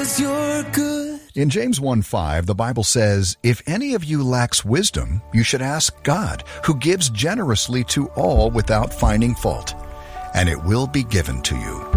'cause you're good. In James 1:5, the Bible says, "If any of you lacks wisdom, you should ask God, who gives generously to all without finding fault, and it will be given to you."